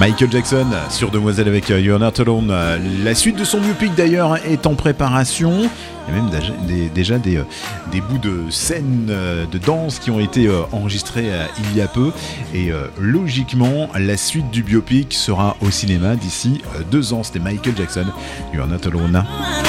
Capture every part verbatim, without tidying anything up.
Michael Jackson sur Demoiselle avec You're Not Alone. La suite de son biopic d'ailleurs est en préparation. Il y a même des, déjà des, des bouts de scènes de danse qui ont été enregistrés il y a peu. Et logiquement, la suite du biopic sera au cinéma d'ici deux ans. C'était Michael Jackson, You're Not Alone.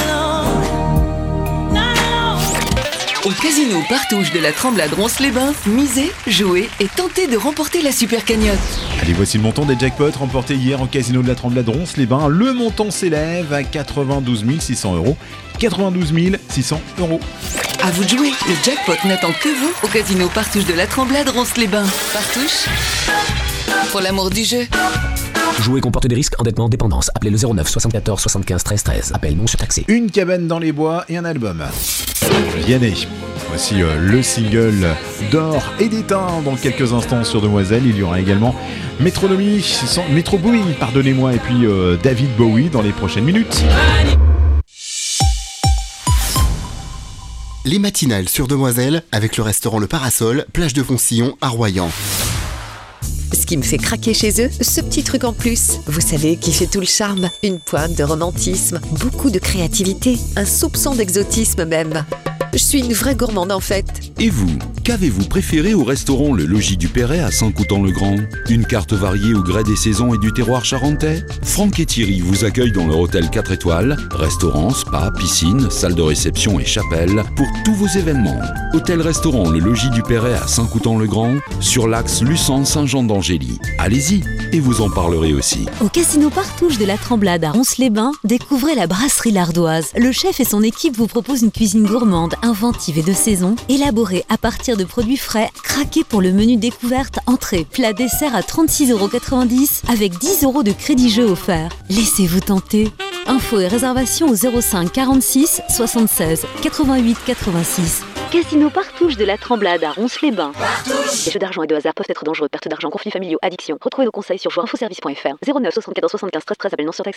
Au casino Partouche de la Tremblade Ronces-les-Bains, misez, jouez et tentez de remporter la super cagnotte. Allez, voici le montant des jackpots remportés hier au casino de la Tremblade Ronces-les-Bains. Le montant s'élève à quatre-vingt-douze mille six cents euros. quatre-vingt-douze mille six cents euros. À vous de jouer, le jackpot n'attend que vous au casino Partouche de la Tremblade Ronces-les-Bains. Partouche, pour l'amour du jeu. Jouer comporte des risques, endettement, dépendance. Appelez le zéro neuf soixante-quatorze soixante-quinze treize treize. Appel non surtaxé. Une cabane dans les bois et un album. Vianney. Voici euh, le single d'or et d'étain dans quelques instants sur Demoiselle. Il y aura également Métronomie, sans, Metro Boomin, pardonnez-moi, et puis euh, David Bowie dans les prochaines minutes. Les matinales sur Demoiselle avec le restaurant Le Parasol, plage de Foncillon à Royan. Ce qui me fait craquer chez eux, ce petit truc en plus. Vous savez, qui fait tout le charme. Une pointe de romantisme, beaucoup de créativité, un soupçon d'exotisme même. Je suis une vraie gourmande en fait. Et vous, qu'avez-vous préféré au restaurant Le Logis du Perret à Saint-Coutan-le-Grand ? Une carte variée au gré des saisons et du terroir charentais ? Franck et Thierry vous accueillent dans leur hôtel quatre étoiles, restaurant, spa, piscine, salle de réception et chapelle pour tous vos événements. Hôtel-restaurant Le Logis du Perret à Saint-Coutan-le-Grand, sur l'axe Luçon-Saint-Jean-d'Angély. Allez-y et vous en parlerez aussi. Au casino Partouche de la Tremblade à Ronces-les-Bains, découvrez la brasserie L'Ardoise. Le chef et son équipe vous proposent une cuisine gourmande, inventive et de saison, élaborée à partir de produits frais, craqués pour le menu découverte, entrée, plat, dessert à trente-six euros quatre-vingt-dix avec dix euros de crédit jeu offert. Laissez-vous tenter. Infos et réservations au zéro cinq quarante-six soixante-seize quatre-vingt-huit quatre-vingt-six. Casino Partouche de la Tremblade à Ronces-les-Bains. Les jeux d'argent et de hasard peuvent être dangereux. Perte d'argent, conflits familiaux, addiction. Retrouvez nos conseils sur jouinfoservice point f r. zéro neuf soixante-quatorze soixante-quinze treize treize. Appel non surtaxé.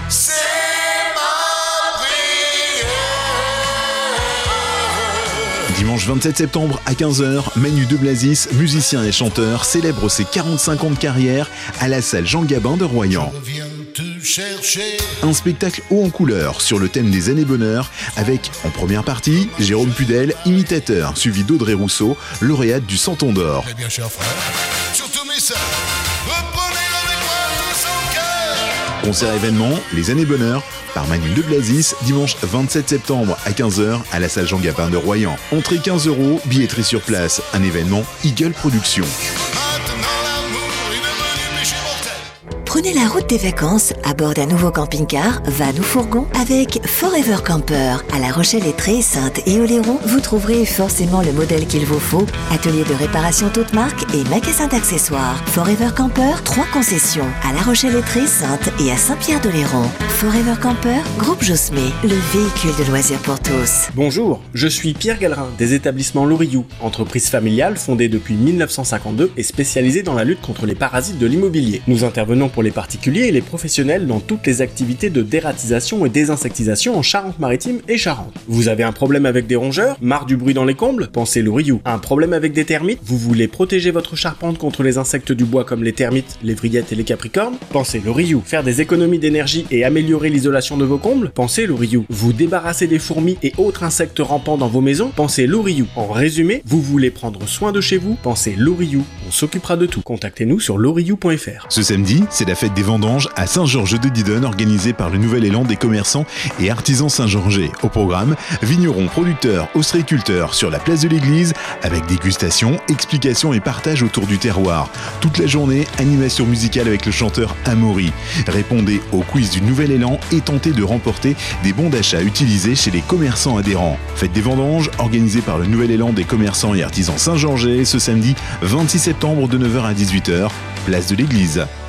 Dimanche vingt-sept septembre à quinze heures, Manu de Blazis, musicien et chanteur, célèbre ses quarante-cinq ans de carrière à la salle Jean Gabin de Royan. Un spectacle haut en couleur sur le thème des années bonheur avec, en première partie, Jérôme Pudel, imitateur, suivi d'Audrey Rousseau, lauréate du Santon d'Or. Eh bien, cher frère, surtout mes sœurs, reprenez avec moi tous en cœur. Concert événement, les années bonheur, par Manu de Blazis, dimanche vingt-sept septembre à quinze heures à la salle Jean Gabin de Royan. Entrée quinze euros, billetterie sur place, un événement Eagle Productions. Prenez la route des vacances à bord d'un nouveau camping-car, van ou fourgon avec Forever Camper. À La Rochelle-Lettrée, Sainte et Oléron, vous trouverez forcément le modèle qu'il vous faut. Atelier de réparation toute marque et magasin d'accessoires. Forever Camper, trois concessions. À La Rochelle-Lettrée, Sainte et à Saint-Pierre-d'Oléron. Forever Camper, groupe Josmé, le véhicule de loisirs pour tous. Bonjour, je suis Pierre Gallerin des établissements Loriou, entreprise familiale fondée depuis mille neuf cent cinquante-deux et spécialisée dans la lutte contre les parasites de l'immobilier. Nous intervenons pour les particuliers et les professionnels dans toutes les activités de dératisation et désinsectisation en Charente-Maritime et Charente. Vous avez un problème avec des rongeurs? Marre du bruit dans les combles? Pensez Loriou. Un problème avec des termites? Vous voulez protéger votre charpente contre les insectes du bois comme les termites, les vrillettes et les capricornes? Pensez Loriou. Faire des économies d'énergie et améliorer l'isolation de vos combles? Pensez Loriou. Vous débarrasser des fourmis et autres insectes rampants dans vos maisons? Pensez Loriou. En résumé, vous voulez prendre soin de chez vous? Pensez Loriou. On s'occupera de tout. Contactez-nous sur loriou point f r. Ce samedi, c'est la fête des vendanges à Saint-Georges-de-Didonne organisée par le Nouvel Élan des commerçants et artisans Saint-Georgais. Au programme, vignerons, producteurs, ostréiculteurs sur la place de l'église avec dégustation, explications et partage autour du terroir. Toute la journée, animation musicale avec le chanteur Amaury. Répondez au quiz du Nouvel Élan et tentez de remporter des bons d'achat utilisés chez les commerçants adhérents. Fête des vendanges organisée par le Nouvel Élan des commerçants et artisans Saint-Georgais ce samedi vingt-six septembre de neuf heures à dix-huit heures, place de l'église.